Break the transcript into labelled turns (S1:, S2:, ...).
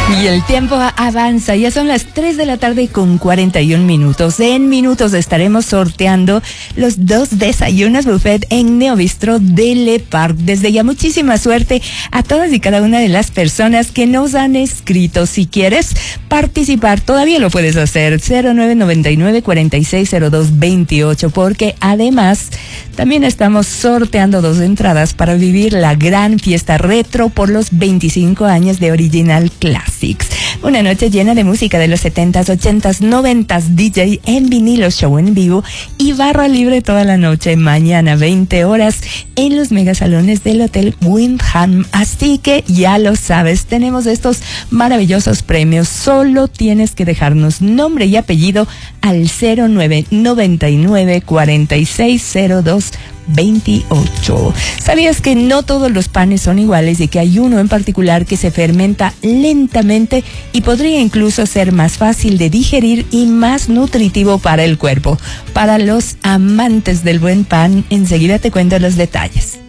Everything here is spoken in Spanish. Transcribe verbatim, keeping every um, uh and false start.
S1: Y el tiempo avanza, ya son las tres de la tarde con cuarenta y un minutos. En minutos estaremos sorteando los dos desayunos buffet en Neobistro de Le Parc. Desde ya muchísima suerte a todas y cada una de las personas que nos han escrito. Si quieres participar, todavía lo puedes hacer. cero nueve noventa y nueve cuarenta y seis cero dos veintiocho, porque además también estamos sorteando dos entradas para vivir la gran fiesta retro por los veinticinco años de Original Classics. Una noche llena de música de los setentas, ochentas, noventas, D J en vinilo, show en vivo y barra libre toda la noche. Mañana veinte horas en los megasalones del Hotel Wyndham. Así que ya lo sabes, tenemos estos maravillosos premios. Solo tienes que dejarnos nombre y apellido al cero nueve noventa y nueve cuarenta y seis cero dos veintiocho. ¿Sabías que no todos los panes son iguales y que hay uno en particular que se fermenta lentamente y podría incluso ser más fácil de digerir y más nutritivo para el cuerpo? Para los amantes del buen pan, enseguida te cuento los detalles.